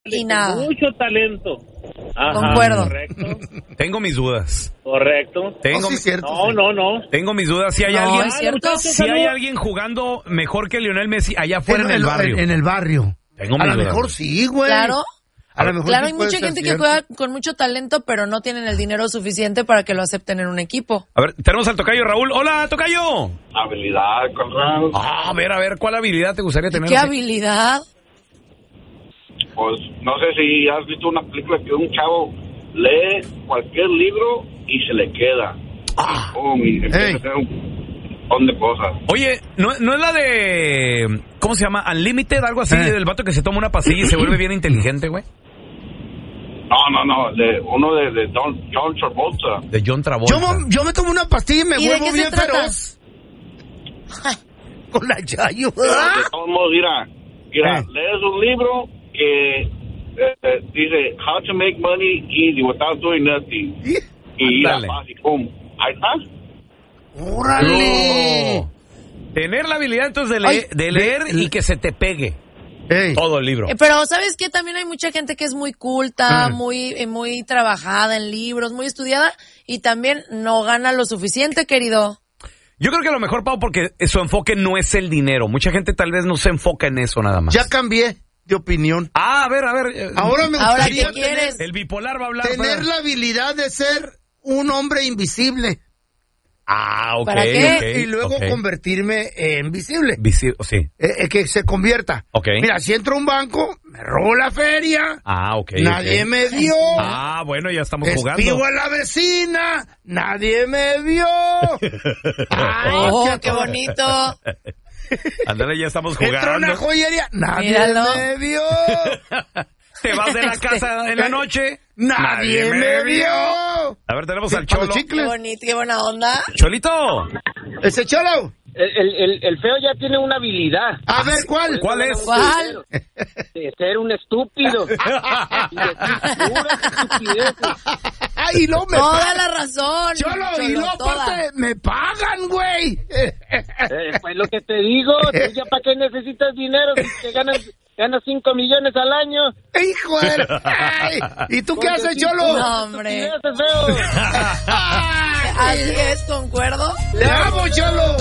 y nada. Mucho talento. Ajá, concuerdo. Correcto. Tengo mis dudas. Correcto. Tengo, No. tengo mis dudas. Si hay No, es cierto. hay alguien jugando mejor que Lionel Messi allá afuera en el barrio. En el barrio. Tengo A mis lo dudas. mejor sí, güey. Claro. A lo mejor Claro, sí hay puede mucha ser gente que cierto. juega con mucho talento, pero no tienen el dinero suficiente para que lo acepten en un equipo. A ver, tenemos al tocayo Raúl. ¡Hola, tocayo! Habilidad, Conrado. A ver, ¿cuál habilidad te gustaría tener? ¿Qué habilidad? Pues no sé si has visto una película que un chavo lee cualquier libro y se le queda. Y empieza a hacer un montón de cosas. Oye, ¿no es la de... ¿Cómo se llama? Unlimited, algo así, del vato que se toma una pastilla y se vuelve bien inteligente, güey? No, uno de John Travolta. De John Travolta. Yo me tomo una pastilla y me ¿Y de vuelvo qué se bien trata? feroz. Con la Chayo. Pero de todos modos, mira, lees un libro que dice How to make money easy without doing nothing. Y Ándale. y pum. Ahí está. ¡Órale! No. Tener la habilidad entonces de leer y que se te pegue todo el libro. Pero ¿sabes qué? También hay mucha gente que es muy culta, muy trabajada en libros, muy estudiada y también no gana lo suficiente, querido. Yo creo que a lo mejor, Pau, porque su enfoque no es el dinero. Mucha gente tal vez no se enfoca en eso nada más. Ya cambié de opinión. A ver. Ahora me Ahora, gustaría ¿qué quieres? El bipolar va a hablar. tener la habilidad de ser un hombre invisible. Ok. ¿Para qué? ok, Y luego ok. convertirme en visible. Sí. Que se convierta. Ok. Mira, si entro a un banco, me robo la feria. Ok. Nadie ok. me vio. Bueno, ya estamos jugando. Espigo a la vecina. Nadie me vio. Ay, ¡Qué bonito! Ándale, ya estamos Entro a jugando. una joyería. Nadie Míralo. me vio. Te vas de la casa en la noche. Nadie me vio. A ver, tenemos al Para Cholo. los ¡Qué chicles. bonito, qué buena onda! Cholito. Ese Cholo. El feo ya tiene una habilidad. A ver, ¿cuál? ¿Cuál es? ¿Cuál? De ser un estúpido. Y decir puras estupideces. Ay, no me Toda la razón. Cholo, y Cholo, no, toda. aparte, me pagan, güey. Pues lo que te digo, ¿tú ya para qué necesitas dinero si te ganas 5 millones al año? Hijo de... Ay, ¿y tú qué haces, Cholo? No, hombre. Estupideces, feo. Así es, concuerdo. ¡Le amo, Cholo!